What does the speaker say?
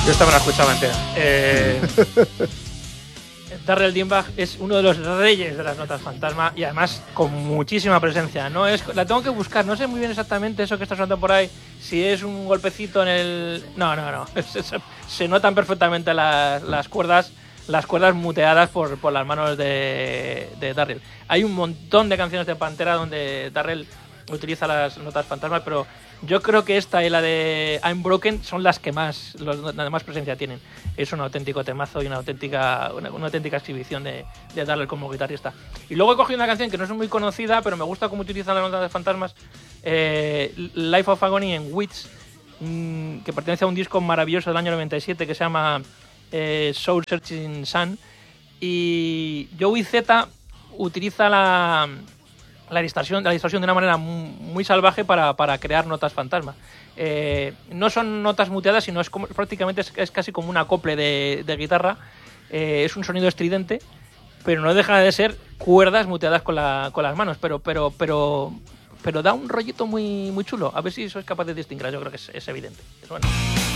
Yo esta me la escuchaba entera. Darrell Dambach es uno de los reyes de las notas fantasma y además con muchísima presencia. No es, la tengo que buscar, no sé muy bien exactamente eso que está sonando por ahí, si es un golpecito en el... No. Se notan perfectamente las cuerdas muteadas por las manos de Darrell. Hay un montón de canciones de Pantera donde Darrell utiliza las notas fantasmas, pero yo creo que esta y la de I'm Broken son las que más presencia tienen. Es un auténtico temazo y una auténtica exhibición de Darrell como guitarrista. Y luego he cogido una canción que no es muy conocida, pero me gusta cómo utilizan las notas fantasmas, Life of Agony en Wits, que pertenece a un disco maravilloso del año 97 que se llama Soul Searching Sun. Y Joey Z utiliza la distorsión de una manera muy salvaje para crear notas fantasma. No son notas muteadas, sino prácticamente es casi como un acople de guitarra. Es un sonido estridente, pero no deja de ser cuerdas muteadas con las manos, pero da un rollito muy chulo. A ver si sois capaces de distinguirlo. Yo creo que es evidente. Es bueno.